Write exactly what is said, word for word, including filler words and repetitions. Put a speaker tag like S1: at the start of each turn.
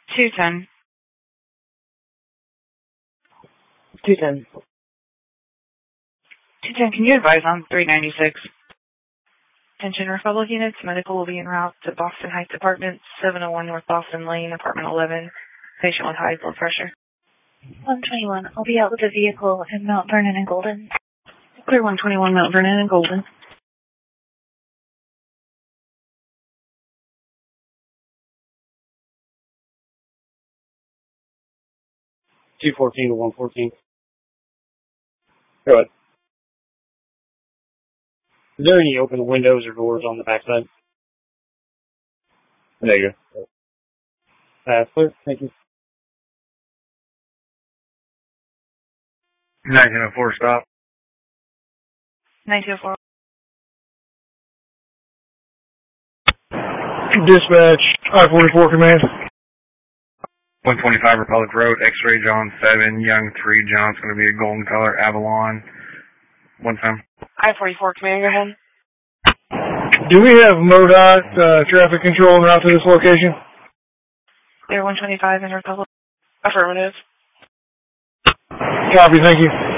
S1: two ten.
S2: two ten.
S1: two ten, can you advise on three ninety-six? Attention Republic units, medical will be en route to Boston Heights Apartments, seven oh one North Boston Lane, apartment eleven. Patient with high blood pressure.
S3: one twenty-one, I'll be out with a vehicle in Mount Vernon and Golden.
S1: Clear one twenty-one Mount Vernon and Golden.
S2: two fourteen to one fourteen. Go ahead. Is there any open windows or doors on the backside? There you go. Uh, clear. Thank you.
S4: nineteen oh four, stop.
S1: nineteen oh four.
S5: Dispatch, I forty-four command.
S4: one twenty-five Republic Road, X-ray John seven, Young three, John's going to be a golden color, Avalon. One time.
S1: I forty-four, command, go ahead.
S5: Do we have MoDOT uh, traffic control en route to this location?
S1: Clear one twenty-five in Republic. Affirmative.
S5: Copy, thank you.